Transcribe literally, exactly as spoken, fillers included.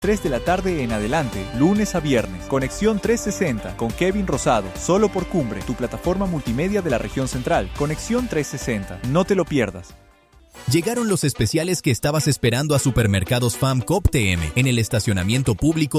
tres de la tarde en adelante, lunes a viernes. Conexión trescientos sesenta con Kevin Rosado, solo por Cumbre, tu plataforma multimedia de la región central. Conexión trescientos sesenta, no te lo pierdas. Llegaron los especiales que estabas esperando a Supermercados F A M Coop T M en el estacionamiento público